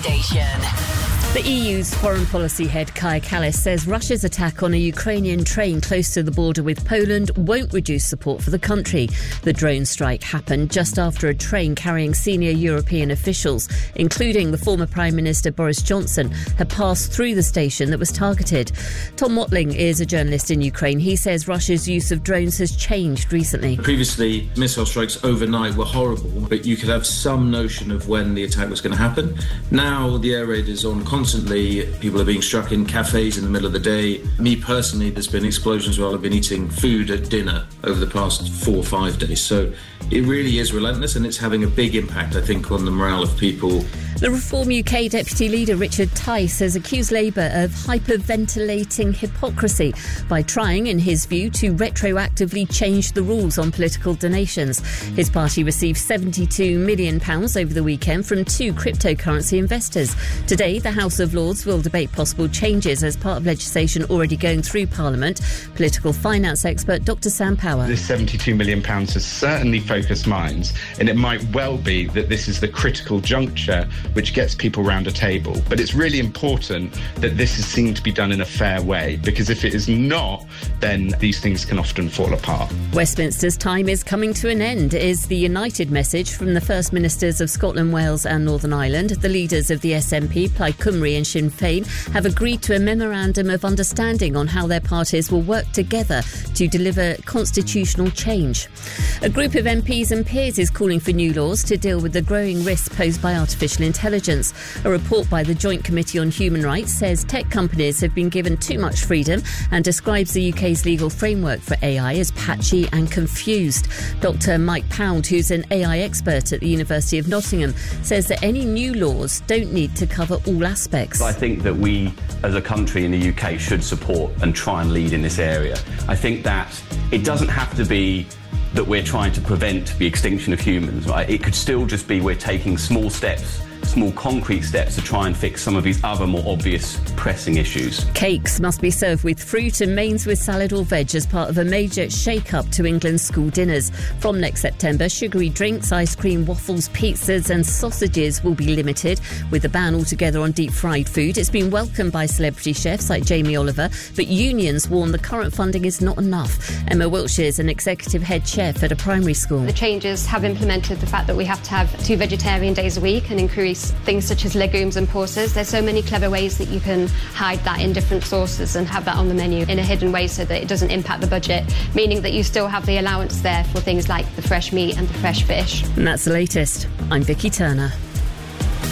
station. The EU's foreign policy head Kaja Kallas says Russia's attack on a Ukrainian train close to the border with Poland won't reduce support for the country. The drone strike happened just after a train carrying senior European officials, including the former Prime Minister Boris Johnson, had passed through the station that was targeted. Tom Watling is a journalist in Ukraine. He says Russia's use of drones has changed recently. Previously, missile strikes overnight were horrible, but you could have some notion of when the attack was going to happen. Now the air raid is on constantly. People are being struck in cafes in the middle of the day. Me personally, there's been explosions while I've been eating food at dinner over the past 4 or 5 days. So it really is relentless, and it's having a big impact, I think, on the morale of people. The Reform UK Deputy Leader Richard Tice has accused Labour of hyperventilating hypocrisy by trying, in his view, to retroactively change the rules on political donations. His party received £72 million over the weekend from 2 cryptocurrency investors. Today, the House of Lords will debate possible changes as part of legislation already going through Parliament. Political finance expert Dr Sam Power. This £72 million has certainly focused minds, and it might well be that this is the critical juncture which gets people round a table. But it's really important that this is seen to be done in a fair way, because if it is not, then these things can often fall apart. Westminster's time is coming to an end, is the united message from the First Ministers of Scotland, Wales and Northern Ireland. The leaders of the SNP, Plaid Cymru and Sinn Féin, have agreed to a memorandum of understanding on how their parties will work together to deliver constitutional change. A group of MPs and peers is calling for new laws to deal with the growing risks posed by artificial intelligence. A report by the Joint Committee on Human Rights says tech companies have been given too much freedom and describes the UK's legal framework for AI as patchy and confused. Dr Mike Pound, who's an AI expert at the University of Nottingham, says that any new laws don't need to cover all aspects. I think that we, as a country in the UK, should support and try and lead in this area. I think that it doesn't have to be that we're trying to prevent the extinction of humans, right? It could still just be we're taking small steps, small concrete steps to try and fix some of these other more obvious pressing issues. Cakes must be served with fruit and mains with salad or veg as part of a major shake-up to England's school dinners. From next September, sugary drinks, ice cream, waffles, pizzas and sausages will be limited, with a ban altogether on deep-fried food. It's been welcomed by celebrity chefs like Jamie Oliver, but unions warn the current funding is not enough. Emma Wiltshire is an executive head chef at a primary school. The changes have implemented the fact that we have to have 2 vegetarian days a week and increase things such as legumes and pulses. There's so many clever ways that you can hide that in different sauces and have that on the menu in a hidden way so that it doesn't impact the budget, meaning that you still have the allowance there for things like the fresh meat and the fresh fish. And that's the latest. I'm Vicky Turner.